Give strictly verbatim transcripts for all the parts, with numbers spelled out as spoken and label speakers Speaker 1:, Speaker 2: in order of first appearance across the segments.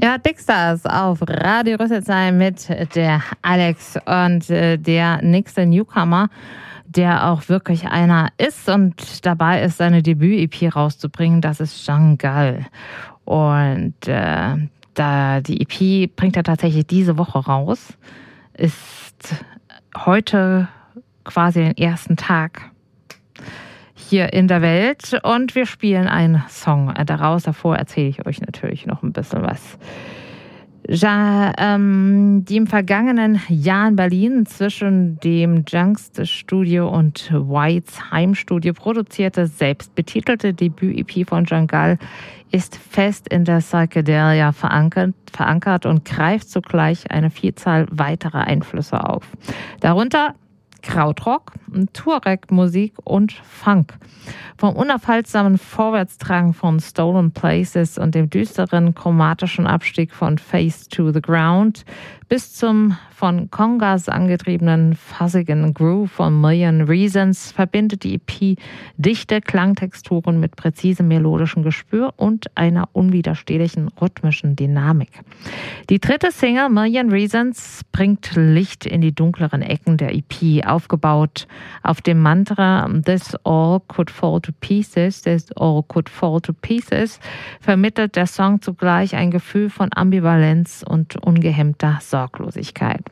Speaker 1: Ja, Dickstars auf Radio Rüsselsheim mit der Alex und äh, der nächste Newcomer, der auch wirklich einer ist und dabei ist, seine Debüt-E P rauszubringen, das ist Jungle. Und äh, da die E P bringt er tatsächlich diese Woche raus, ist heute quasi den ersten Tag hier in der Welt und wir spielen einen Song daraus. Davor erzähle ich euch natürlich noch ein bisschen was. Ja, ähm, die im vergangenen Jahr in Berlin zwischen dem Jungle-Studio und Whites Heimstudio produzierte, selbstbetitelte Debüt-E P von Jungle ist fest in der Psychedelia verankert, verankert und greift zugleich eine Vielzahl weiterer Einflüsse auf. Darunter Krautrock, Tuareg-Musik und Funk. Vom unaufhaltsamen Vorwärtstragen von Stolen Places und dem düsteren chromatischen Abstieg von Face to the Ground bis zum von Congas angetriebenen fuzzigen Groove von Million Reasons verbindet die E P dichte Klangtexturen mit präzisem melodischen Gespür und einer unwiderstehlichen rhythmischen Dynamik. Die dritte Single Million Reasons bringt Licht in die dunkleren Ecken der E P, aufgebaut auf dem Mantra This all could fall to pieces, this all could fall to pieces, vermittelt der Song zugleich ein Gefühl von Ambivalenz und ungehemmter Sorglosigkeit.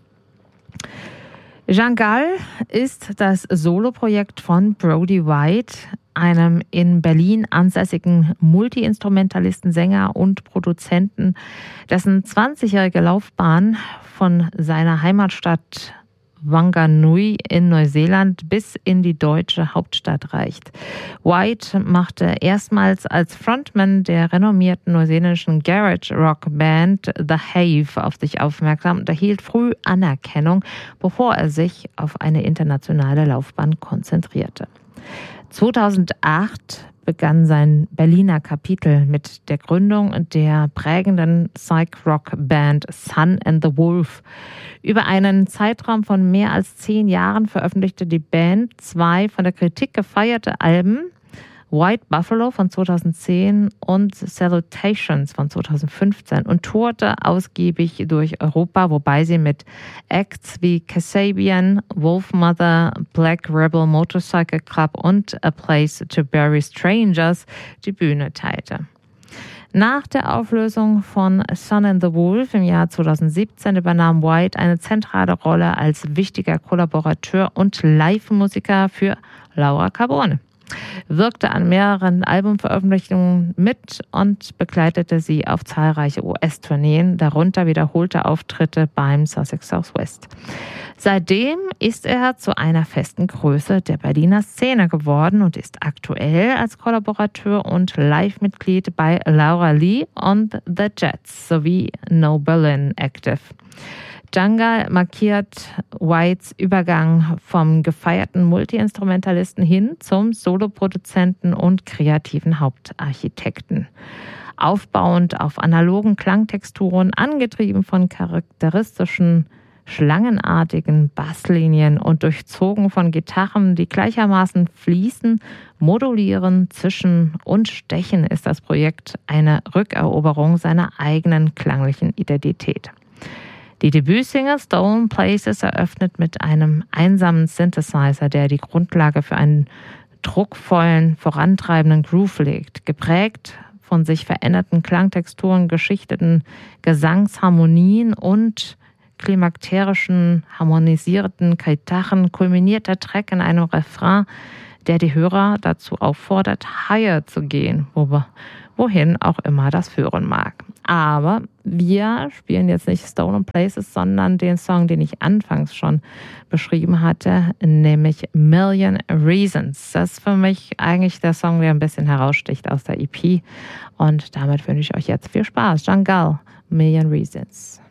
Speaker 1: Jungle ist das Soloprojekt von Brody White, einem in Berlin ansässigen Multi-Instrumentalisten, Sänger und Produzenten, dessen zwanzigjährige Laufbahn von seiner Heimatstadt Wanganui in Neuseeland bis in die deutsche Hauptstadt reicht. White machte erstmals als Frontman der renommierten neuseeländischen Garage-Rock-Band The Have auf sich aufmerksam und erhielt früh Anerkennung, bevor er sich auf eine internationale Laufbahn konzentrierte. zweitausendacht begann sein Berliner Kapitel mit der Gründung der prägenden Psych-Rock-Band Sun and the Wolf. Über einen Zeitraum von mehr als zehn Jahren veröffentlichte die Band zwei von der Kritik gefeierte Alben, White Buffalo von zweitausendzehn und Salutations von zweitausendfünfzehn und tourte ausgiebig durch Europa, wobei sie mit Acts wie Kasabian, Wolfmother, Black Rebel Motorcycle Club und A Place to Bury Strangers die Bühne teilte. Nach der Auflösung von Sun and the Wolf im Jahr zweitausendsiebzehn übernahm White eine zentrale Rolle als wichtiger Kollaborateur und Live-Musiker für Laura Carbone, wirkte an mehreren Albumveröffentlichungen mit und begleitete sie auf zahlreiche U S-Tourneen, darunter wiederholte Auftritte beim Sussex Southwest. Seitdem ist er zu einer festen Größe der Berliner Szene geworden und ist aktuell als Kollaborateur und Live-Mitglied bei Laura Lee und The Jets sowie No Berlin aktiv. Jungle markiert Whites Übergang vom gefeierten Multi-Instrumentalisten hin zum Soloproduzenten und kreativen Hauptarchitekten. Aufbauend auf analogen Klangtexturen, angetrieben von charakteristischen schlangenartigen Basslinien und durchzogen von Gitarren, die gleichermaßen fließen, modulieren, zischen und stechen, ist das Projekt eine Rückeroberung seiner eigenen klanglichen Identität. Die Debütsingle Stolen Places eröffnet mit einem einsamen Synthesizer, der die Grundlage für einen druckvollen, vorantreibenden Groove legt, geprägt von sich veränderten Klangtexturen, geschichteten Gesangsharmonien und klimakterischen, harmonisierten Gitarren, kulminiert der Track in einem Refrain, der die Hörer dazu auffordert, higher zu gehen, wo, wohin auch immer das führen mag. Aber wir spielen jetzt nicht Stolen Places, sondern den Song, den ich anfangs schon beschrieben hatte, nämlich Million Reasons. Das ist für mich eigentlich der Song, der ein bisschen heraussticht aus der E P. Und damit wünsche ich euch jetzt viel Spaß. Jungle, Million Reasons.